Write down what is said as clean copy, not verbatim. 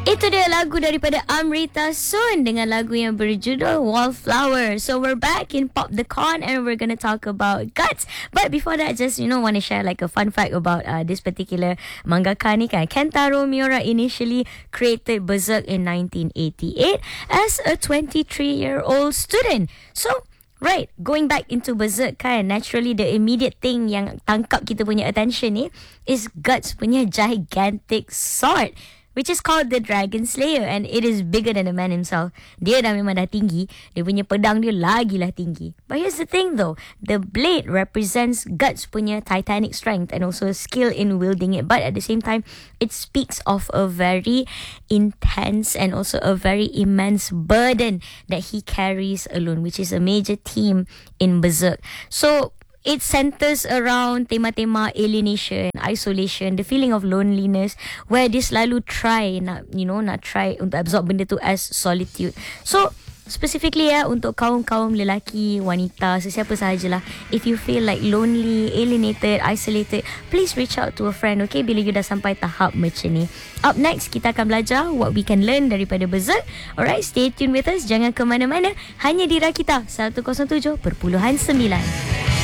Itu dia lagu daripada Amrita Soon dengan lagu yang berjudul Wallflower. So we're back in Pop the Con and we're gonna talk about Guts. But before that, just want to share like a fun fact about this particular mangaka ni kan. Kentaro Miura initially created Berserk in 1988 as a 23-year-old student. So right, going back into Berserk kan, naturally the immediate thing yang tangkap kita punya attention ni is Guts punya gigantic sword, which is called the Dragon Slayer, and it is bigger than the man himself. Dia dah memang dah tinggi, dia punya pedang dia lagilah tinggi. But here's the thing though, the blade represents Guts punya titanic strength and also skill in wielding it, but at the same time, it speaks of a very intense and also a very immense burden that he carries alone, which is a major theme in Berserk. So it centers around tema-tema alienation, isolation, the feeling of loneliness, where dia selalu try nak try untuk absorb benda tu as solitude. So specifically untuk kaum-kaum lelaki, wanita, sesiapa sahajalah, if you feel like lonely, alienated, isolated, please reach out to a friend, okay, bila you dah sampai tahap macam ni. Up next, kita akan belajar what we can learn daripada Berserk. Alright, stay tuned with us, jangan ke mana-mana, hanya di Rakita 107.9.